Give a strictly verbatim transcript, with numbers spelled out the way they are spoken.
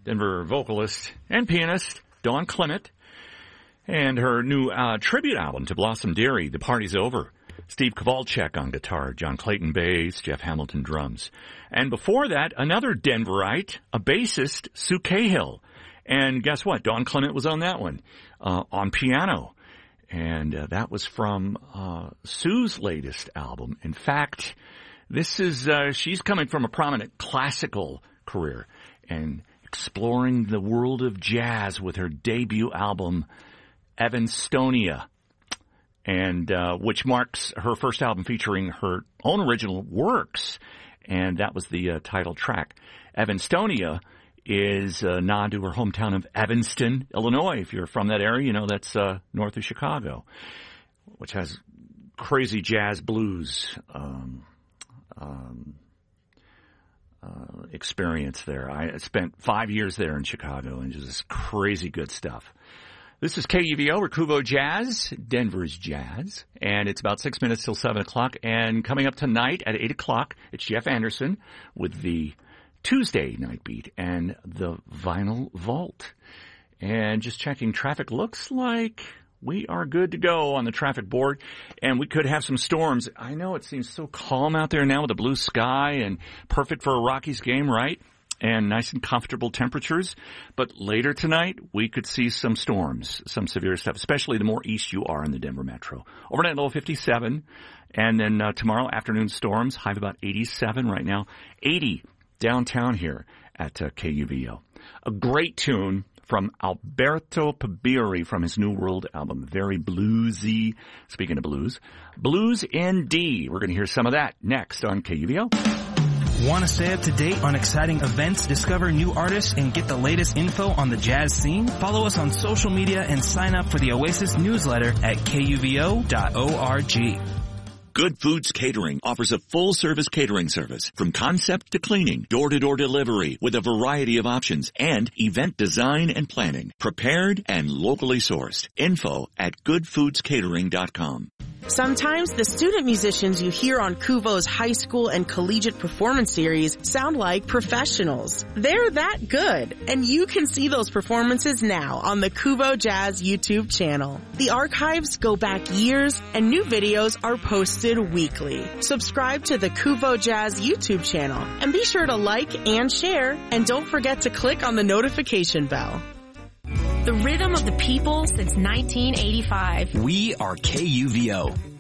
Denver vocalist and pianist Dawn Clement, and her new uh, tribute album to Blossom Dearie, The Party's Over. Steve Kowalczyk on guitar, John Clayton bass, Jeff Hamilton drums. And before that, another Denverite, a bassist, Sue Cahill. And guess what? Dawn Clement was on that one, uh, on piano. And uh, that was from uh, Sue's latest album. In fact, this is, uh, she's coming from a prominent classical career and exploring the world of jazz with her debut album, Evanstonia, and uh, which marks her first album featuring her own original works. And that was the uh, title track. Evanstonia is a nod to her hometown of Evanston, Illinois. If you're from that area, you know that's uh, north of Chicago, which has crazy jazz blues um, um, uh, experience there. I spent five years there in Chicago, and just crazy good stuff. This is K U V O, Recuvo Jazz, Denver's Jazz, and it's about six minutes till seven o'clock. And coming up tonight at eight o'clock, it's Jeff Anderson with the Tuesday Night Beat and the Vinyl Vault. And just checking traffic, looks like we are good to go on the traffic board, and we could have some storms. I know it seems so calm out there now with a blue sky and perfect for a Rockies game, right? And nice and comfortable temperatures. But later tonight, we could see some storms, some severe stuff, especially the more east you are in the Denver metro. Overnight low fifty-seven, and then uh, tomorrow afternoon storms, high of about eighty-seven right now, eighty downtown here at uh, K U V O. A great tune from Alberto Pabiri from his New World album. Very bluesy. Speaking of blues, Blues in D. We're going to hear some of that next on K U V O. Want to stay up to date on exciting events, discover new artists, and get the latest info on the jazz scene? Follow us on social media and sign up for the Oasis newsletter at K U V O dot org. Good Foods Catering offers a full-service catering service from concept to cleaning, door-to-door delivery with a variety of options, and event design and planning. Prepared and locally sourced. Info at good foods catering dot com. Sometimes the student musicians you hear on Kuvo's high school and collegiate performance series sound like professionals. They're that good, and you can see those performances now on the Kuvo Jazz YouTube channel. The archives go back years, and new videos are posted weekly. Subscribe to the Kuvo Jazz YouTube channel, and be sure to like and share, and don't forget to click on the notification bell. The rhythm of the people since nineteen eighty-five. We are K U V O.